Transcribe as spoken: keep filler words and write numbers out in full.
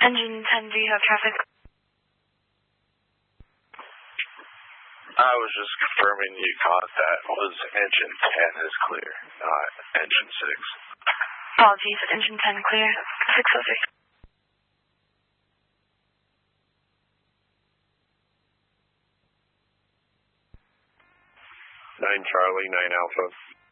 Engine ten, do you have traffic? I was just confirming you caught that was engine ten is clear, not engine six. Apologies, engine ten clear. six oh six. nine Charlie, nine Alpha.